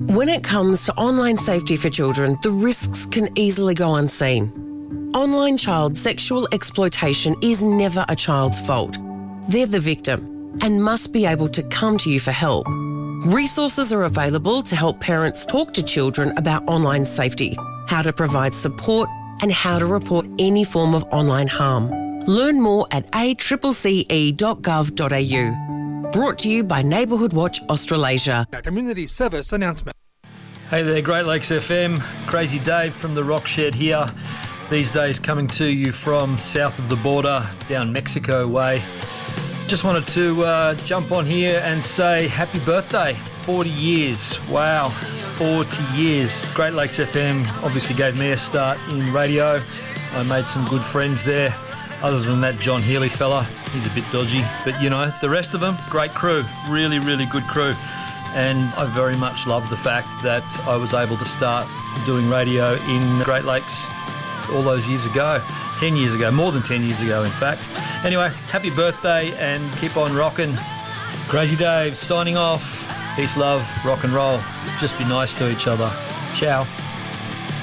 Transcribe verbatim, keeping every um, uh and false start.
When it comes to online safety for children, the risks can easily go unseen. Online child sexual exploitation is never a child's fault. They're the victim and must be able to come to you for help. Resources are available to help parents talk to children about online safety, how to provide support, and how to report any form of online harm. Learn more at a c c c e dot gov dot a u. Brought to you by Neighbourhood Watch Australasia. A community service announcement. Hey there, Great Lakes F M. Crazy Dave from the Rock Shed here. These days coming to you from south of the border, down Mexico way. Just wanted to uh, jump on here and say happy birthday. forty years. Wow, forty years. Great Lakes F M obviously gave me a start in radio. I made some good friends there. Other than that John Healy fella, he's a bit dodgy. But, you know, the rest of them, great crew. Really, really good crew. And I very much love the fact that I was able to start doing radio in Great Lakes all those years ago. ten years ago, more than ten years ago, in fact. Anyway, happy birthday and keep on rocking. Crazy Dave signing off. Peace, love, rock and roll. Just be nice to each other. Ciao.